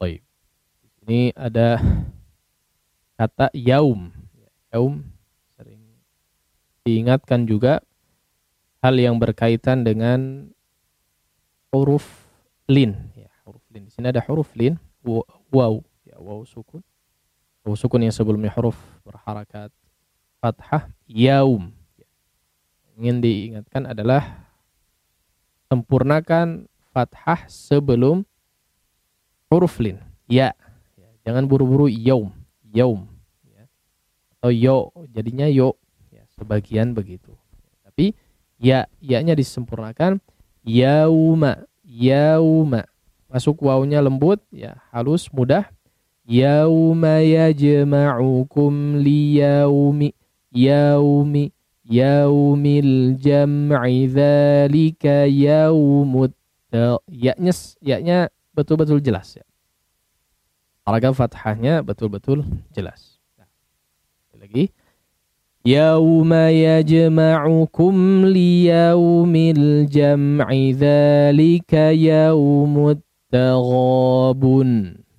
Baik. Ini ada kata yaum. Yaum sering diingatkan juga hal yang berkaitan dengan huruf lin. Ya, huruf lin. Di sini ada huruf lin, waw, ya, waw sukun. Waw sukun yang sebelumnya huruf berharakat fathah, yaum. Ingin diingatkan adalah sempurnakan fathah sebelum huruf lin. Ya. Jangan buru-buru yaum, yaum. Ya. Atau yo, jadinya yo. Ya, sebagian begitu. Tapi ya-nya disempurnakan. Yauma, yauma. Masuk wawunya lembut, ya, halus, mudah. Yauma yajma'ukum liyaumi, yaumi, yaumil jam'i dzalika yaumut. Ya-nya betul-betul jelas, ya. Paragraf fathahnya betul-betul jelas. Nah, lagi. Yauma yajma'ukum liyaumil jam'i dzalika yaumut taghabun.